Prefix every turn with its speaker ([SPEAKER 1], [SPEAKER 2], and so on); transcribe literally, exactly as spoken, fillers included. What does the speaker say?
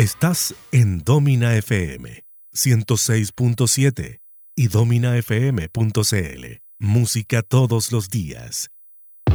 [SPEAKER 1] Estás en Domina F M ciento seis punto siete y domina f m punto c l. Música todos los días.